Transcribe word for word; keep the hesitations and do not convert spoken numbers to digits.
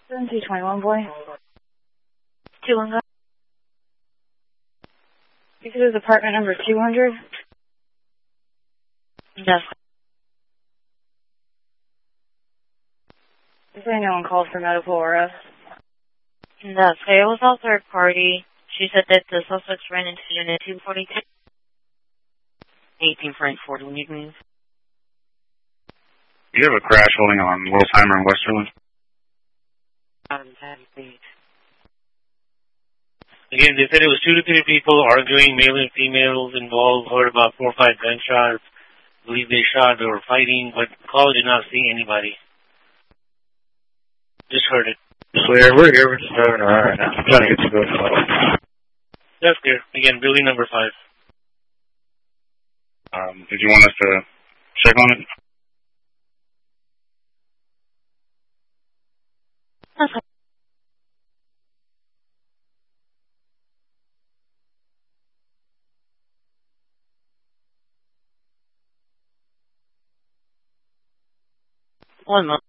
seven two twenty-one, boy. two one go. This is apartment number two hundred. Yes. Is there anyone called for medical arrest? Yes. Okay, it was all third party. She said that the suspects ran into unit two forty-two. eighteen Frank forty, when you can move. You have a crash holding on Wilsheimer and Westerland. Again, they said it was two to three people arguing, male and females involved, heard about four or five gunshots, believe they shot, they were fighting, but the caller did not see anybody. Just heard it. Clear, we're here, we're just driving around right now. I'm trying to get you good. That's clear. Again, building number five. Um, did you want us to check on it? Okay. One moment.